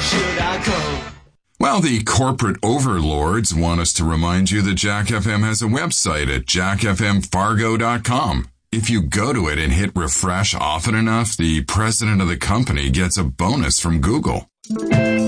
should I go? Well, the corporate overlords want us to remind you that Jack FM has a website at jackfmfargo.com. If you go to it and hit refresh often enough, the president of the company gets a bonus from Google.